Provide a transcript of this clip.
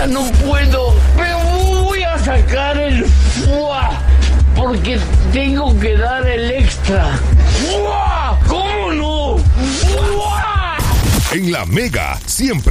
No puedo, pero voy a sacar el fuá, porque tengo que dar el extra. ¡Fuá! ¿Cómo no? ¡Fuá! En La Mega, siempre